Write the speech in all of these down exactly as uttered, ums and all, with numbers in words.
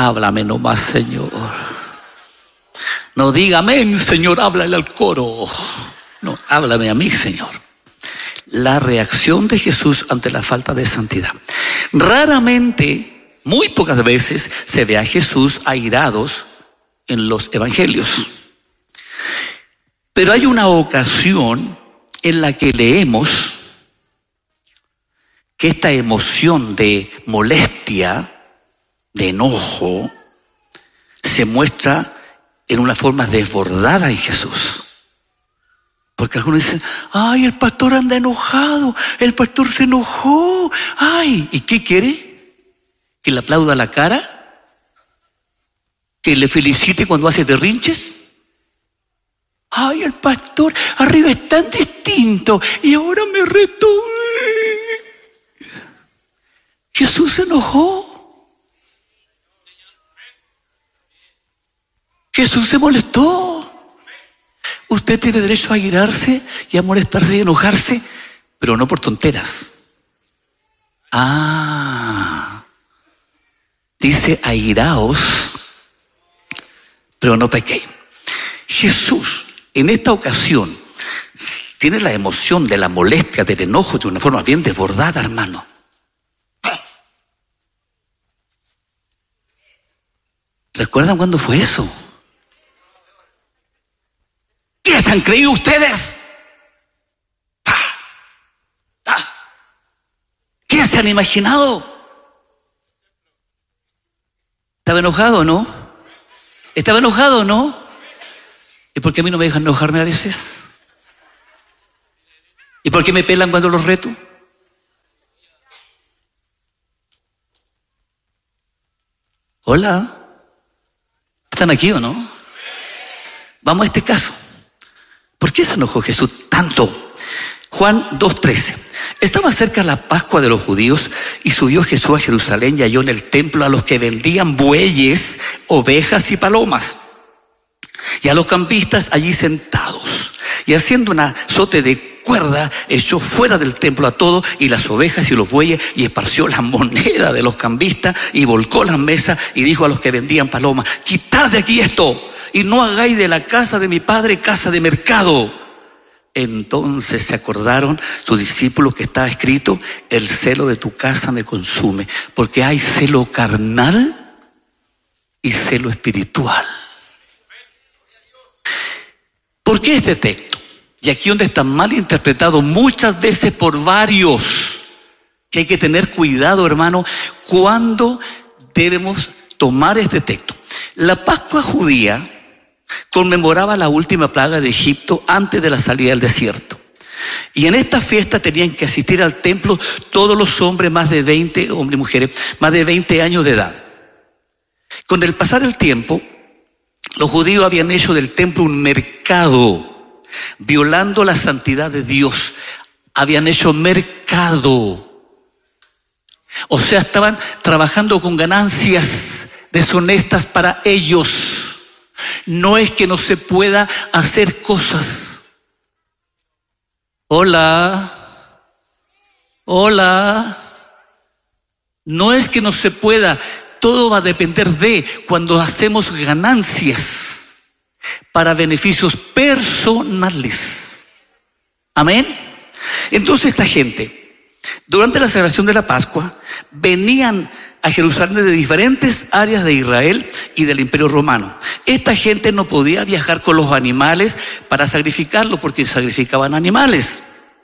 Háblame nomás, Señor. No diga amén, Señor, háblale al coro. No, háblame a mí, Señor. La reacción de Jesús ante la falta de santidad. Raramente, muy pocas veces, se ve a Jesús airados en los evangelios. Pero hay una ocasión en la que leemos que esta emoción de molestia, de enojo, se muestra en una forma desbordada en Jesús. Porque algunos dicen, ay, el pastor anda enojado, el pastor se enojó, ay, ¿y qué quiere? ¿Que le aplauda la cara? ¿Que le felicite cuando hace berrinches? Ay, el pastor arriba es tan distinto y ahora me retó. Jesús se enojó. Jesús se molestó. Usted tiene derecho a airarse y a molestarse y enojarse, pero no por tonteras. Ah, dice airaos, pero no pequéis. Jesús en esta ocasión tiene la emoción de la molestia, del enojo de una forma bien desbordada, hermano. ¿Recuerdan cuándo fue eso? ¿Qué se han creído ustedes? ¿Qué se han imaginado? ¿Estaba enojado o no? ¿Estaba enojado o no? ¿Y por qué a mí no me dejan enojarme a veces? ¿Y por qué me pelan cuando los reto? Hola. ¿Están aquí o no? Vamos a este caso. ¿Por qué se enojó Jesús tanto? Juan dos trece. Estaba cerca la Pascua de los judíos y subió Jesús a Jerusalén y halló en el templo a los que vendían bueyes, ovejas y palomas, y a los cambistas allí sentados. Y haciendo un azote de cuerda, echó fuera del templo a todos y las ovejas y los bueyes, y esparció la moneda de los cambistas y volcó las mesas, y dijo a los que vendían palomas: quitad de aquí esto y no hagáis de la casa de mi padre casa de mercado. Entonces se acordaron sus discípulos que estaba escrito: el celo de tu casa me consume, porque hay celo carnal y celo espiritual. ¿Por qué este texto? Y aquí donde está mal interpretado muchas veces por varios, que hay que tener cuidado, hermano, cuando debemos tomar este texto. La Pascua judía conmemoraba la última plaga de Egipto antes de la salida del desierto. Y en esta fiesta tenían que asistir al templo todos los hombres, más de veinte, hombres y mujeres, más de veinte años de edad. Con el pasar del tiempo, los judíos habían hecho del templo un mercado, violando la santidad de Dios. Habían hecho mercado. O sea, estaban trabajando con ganancias deshonestas para ellos. No es que no se pueda hacer cosas. Hola. Hola. No es que no se pueda. Todo va a depender de cuando hacemos ganancias para beneficios personales. Amén. Entonces esta gente, durante la celebración de la Pascua, venían a Jerusalén de diferentes áreas de Israel y del Imperio Romano. Esta gente no podía viajar con los animales para sacrificarlo, porque sacrificaban animales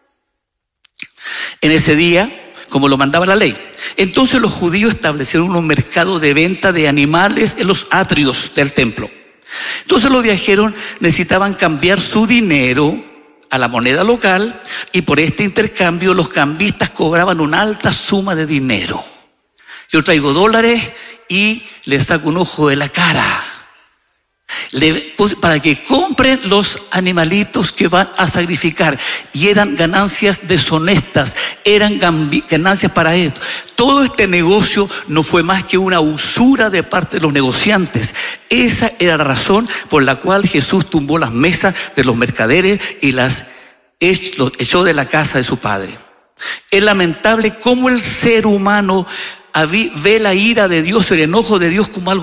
en ese día, como lo mandaba la ley. Entonces los judíos establecieron un mercado de venta de animales en los atrios del templo. Entonces los viajeros necesitaban cambiar su dinero a la moneda local, y por este intercambio los cambistas cobraban una alta suma de dinero. Yo traigo dólares y le saco un ojo de la cara, le, pues, para que compren los animalitos que van a sacrificar. Y eran ganancias deshonestas, eran ganancias para esto. Todo este negocio no fue más que una usura de parte de los negociantes. Esa era la razón por la cual Jesús tumbó las mesas de los mercaderes y las echó de la casa de su padre. Es lamentable cómo el ser humano ve la ira de Dios, el enojo de Dios como algo